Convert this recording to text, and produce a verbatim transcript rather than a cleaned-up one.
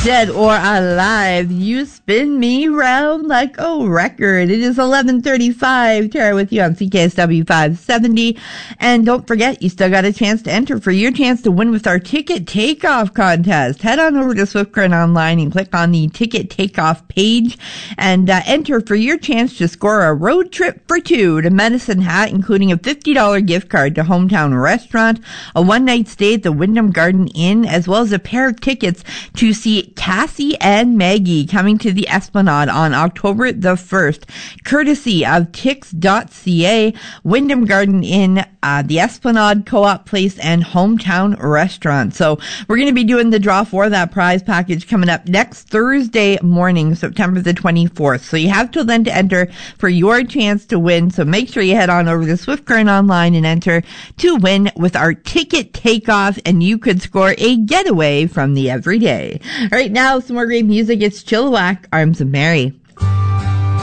Dead or alive, you spin me round like a record. It is eleven thirty-five. Tara with you on C K S W five seventy. And don't forget, you still got a chance to enter for your chance to win with our Ticket Takeoff contest. Head on over to Swift Current Online and click on the Ticket Takeoff page and uh, enter for your chance to score a road trip for two to Medicine Hat, including a fifty dollars gift card to Hometown Restaurant, a one-night stay at the Wyndham Garden Inn, as well as a pair of tickets to see Cassie and Maggie coming to the Esplanade on October the first, courtesy of Tix dot C A, Wyndham Garden Inn, uh, the Esplanade Co-op Place, and Hometown Restaurant. So we're going to be doing the draw for that prize package coming up next Thursday morning, September the twenty-fourth. So you have till then to enter for your chance to win. So make sure you head on over to Swift Current Online and enter to win with our Ticket Takeoff, and you could score a getaway from the everyday. All right, now some more great music. It's Chilliwack, Arms of Mary.